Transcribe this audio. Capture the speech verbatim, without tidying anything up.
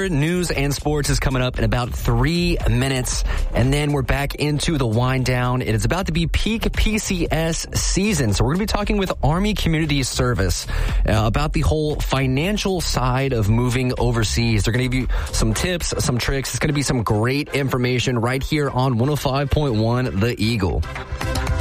More news and sports is coming up in about three minutes. And then we're back into the wind down. It is about to be peak P C S season. So we're going to be talking with Army Community Service uh, about the whole financial side of moving overseas. They're going to give you some tips, some tricks. It's going to be some great information right here on one oh five point one The Eagle.